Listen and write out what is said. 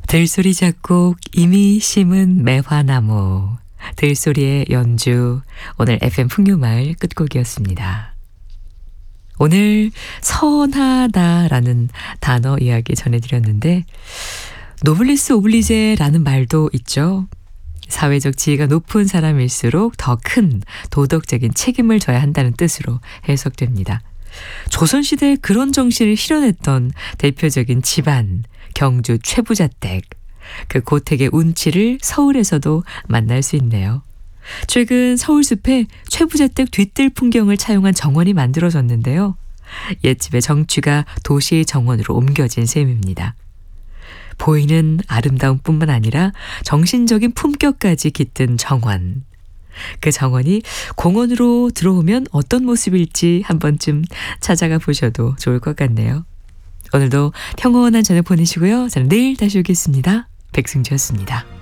들소리 작곡 이미 심은 매화나무, 들소리의 연주, 오늘 FM 풍요마을 끝곡이었습니다. 오늘 선하다라는 단어 이야기 전해드렸는데 노블리스 오블리제라는 말도 있죠. 사회적 지위가 높은 사람일수록 더 큰 도덕적인 책임을 져야 한다는 뜻으로 해석됩니다. 조선시대에 그런 정신을 실현했던 대표적인 집안, 경주 최부자댁, 그 고택의 운치를 서울에서도 만날 수 있네요. 최근 서울숲에 최부자댁 뒤뜰 풍경을 차용한 정원이 만들어졌는데요. 옛집의 정취가 도시의 정원으로 옮겨진 셈입니다. 보이는 아름다움뿐만 아니라 정신적인 품격까지 깃든 정원. 그 정원이 공원으로 들어오면 어떤 모습일지 한 번쯤 찾아가 보셔도 좋을 것 같네요. 오늘도 평온한 저녁 보내시고요. 저는 내일 다시 오겠습니다. 백승주였습니다.